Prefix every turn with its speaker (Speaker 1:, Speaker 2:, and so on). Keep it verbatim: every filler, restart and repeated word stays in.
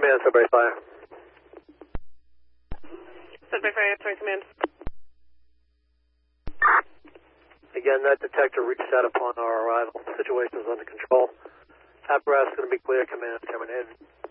Speaker 1: Command, Sudbury Fire.
Speaker 2: Sudbury Fire, Answering Command.
Speaker 1: Again, that detector reached out upon our arrival. Situation is under control. Apparatus is going to be clear. Command, coming in.